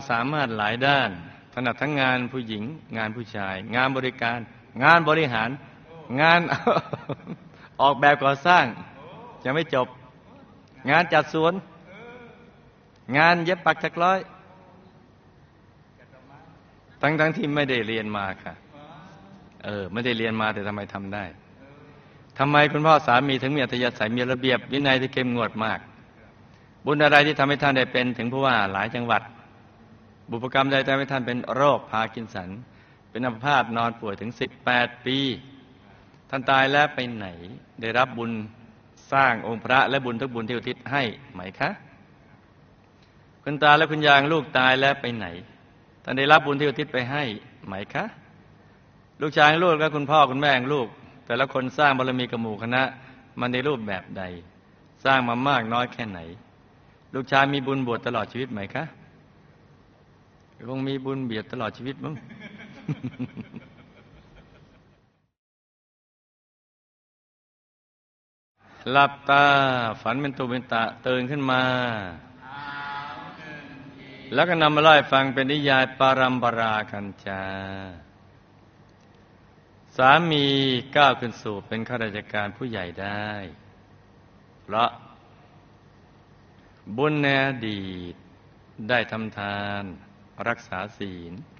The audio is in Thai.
สามารถหลายด้านถนัดทั้งงานผู้หญิงงานผู้ชายงานบริการงานบริหารงาน ออกแบบก่อสร้างจะไม่จบงานจัดสวนงานเย็บปักถักร้อยทั้งที่ไม่ได้เรียนมาค่ะไม่ได้เรียนมาแต่ทำไมทำได้ทำไมคุณพ่อสามีถึงมีอัธยาศัยมีระเบียบวินัยที่เข้มงวดมากบุญอะไรที่ทำให้ท่านได้เป็นถึงผู้ว่าหลายจังหวัดบุพกรรมใดทำให้ท่านเป็นโรคพาร์กินสันเป็นอัมพาตนอนป่วยถึง18 ปีท่านตายแล้วไปไหนได้รับบุญสร้างองค์พระและบุญทุกบุญที่อุทิศให้ไหมคะคุณตาและคุณยายลูกตายแล้วไปไหนท่านได้รับบุญที่อุทิศไปให้ไหมคะลูกชายลูกและคุณพ่อคุณแม่ลูกแต่ละคนสร้างบารมีกับหมู่คณะมันในรูปแบบใดสร้างมามากน้อยแค่ไหนลูกชายมีบุญบวชตลอดชีวิตไหมคะคงมีบุญเบียดตลอดชีวิตมั้ง หลับตาฝันเป็นตุเป็นตะตื่นขึ้นมาแล้วก็นำมาเล่าให้ฟังเป็นนิยายปารัมปรากันจาสามีก้าวขึ้นสู่เป็นข้าราชการผู้ใหญ่ได้เพราะบุญในอดีตได้ทำทานรักษาศีล